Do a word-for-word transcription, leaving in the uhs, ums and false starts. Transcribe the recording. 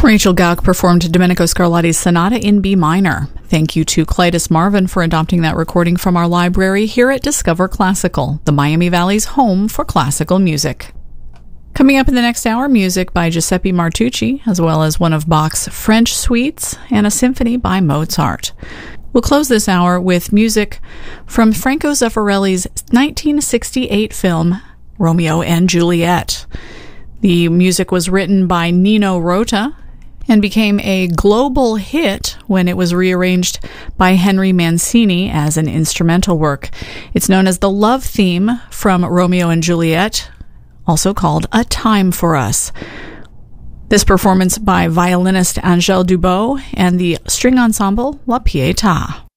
Rachel Gauck performed Domenico Scarlatti's Sonata in B minor. Thank you to Clytus Marvin for adopting that recording from our library here at Discover Classical, the Miami Valley's home for classical music. Coming up in the next hour, music by Giuseppe Martucci, as well as one of Bach's French suites and a symphony by Mozart. We'll close this hour with music from Franco Zeffirelli's nineteen sixty-eight film, Romeo and Juliet. The music was written by Nino Rota and became a global hit when it was rearranged by Henry Mancini as an instrumental work. It's known as the love theme from Romeo and Juliet, also called A Time for Us. This performance by violinist Angèle Dubot and the string ensemble La Pietà.